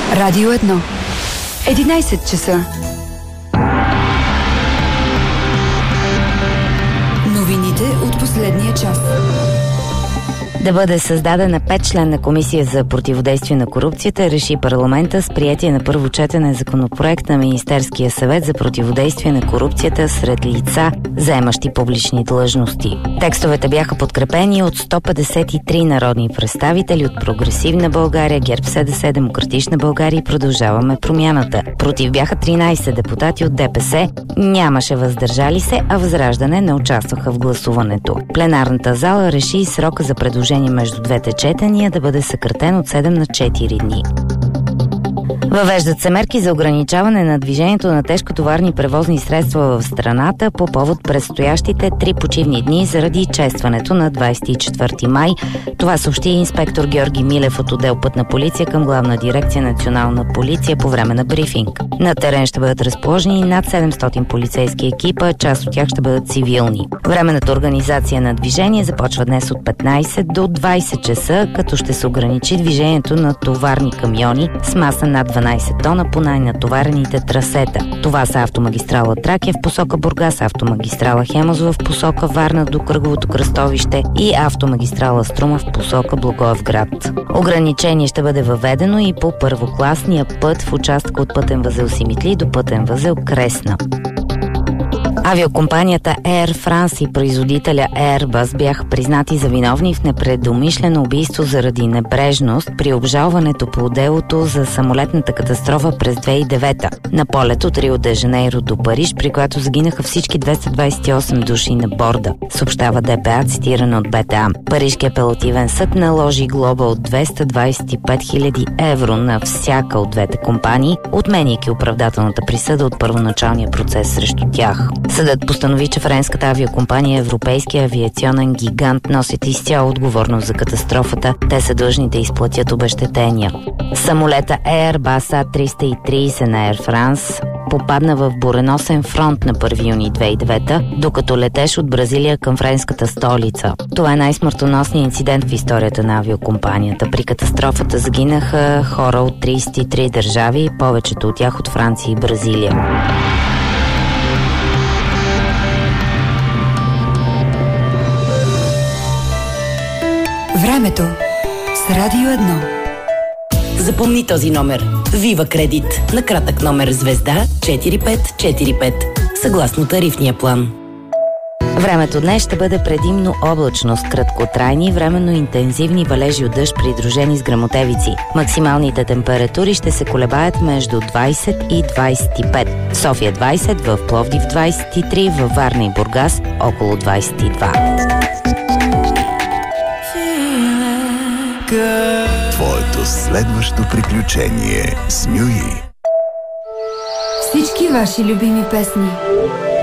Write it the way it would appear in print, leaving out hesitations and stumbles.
Радио 1. 11 часа. Новините от последния час. Да бъде създадена 5-членна комисия за противодействие на корупцията, реши парламента с приятие на първо четене законопроект на Министерския съвет за противодействие на корупцията сред лица, заемащи публични длъжности. Текстовете бяха подкрепени от 153 народни представители от Прогресивна България, ГЕРБ-СДС, Демократична България и Продължаваме промяната. Против бяха 13 депутати от ДПС, нямаше въздържали се, а Възраждане не участваха в гласуването. Пленарната зала реши срока за предложение между двете четения да бъде съкратен от 7 на 4 дни. Въвеждат се мерки за ограничаване на движението на тежкотоварни превозни средства в страната по повод предстоящите 3 почивни дни заради честването на 24 май. Това съобщи инспектор Георги Милев от отдел Пътна полиция към Главна дирекция Национална полиция по време на брифинг. На терен ще бъдат разположени над 700 полицейски екипа, част от тях ще бъдат цивилни. Временната организация на движение започва днес от 15 до 20 часа, като ще се ограничи движението на товарни камиони с маса над 12 тона по най-натоварените трасета. Това са автомагистрала Тракия в посока Бургас, автомагистрала Хемус в посока Варна до Кръговото кръстовище и автомагистрала Струма в посока Благоевград. Ограничение ще бъде въведено и по първокласния път в участъка от пътен възел Симитли до пътен възел Кресна. Авиокомпанията Air France и производителя Airbus бяха признати за виновни в непредумишлено убийство заради небрежност при обжалването по делото за самолетната катастрофа през 2009 на полет от Рио де Жанейро до Париж, при която загинаха всички 228 души на борда, съобщава ДПА, цитирано от БТА. Парижкият апелативен съд наложи глоба от 225 000 евро на всяка от двете компании, отменяйки оправдателната присъда от първоначалния процес срещу тях. Съдът постанови, че френската авиокомпания Европейския авиационен гигант носят изцяло отговорност за катастрофата. Те са длъжни да изплатят обезщетения. Самолета Airbus A330 на Air France попадна в буреносен фронт на 1 юни 2009, докато летеш от Бразилия към френската столица. Това е най-смъртоносният инцидент в историята на авиокомпанията. При катастрофата загинаха хора от 33 държави, повечето от тях от Франция и Бразилия. Времето с Радио 1. Запомни този номер. Вива Кредит. На кратък номер звезда 4545. Съгласно тарифния план. Времето днес ще бъде предимно облачно с краткотрайни, временно интензивни валежи от дъжд, придружени с гръмотевици. Максималните температури ще се колебаят между 20 и 25. В София 20, в Пловдив 23, във Варна и Бургас около 22. Твоето следващо приключение с Мюи. Всички ваши любими песни.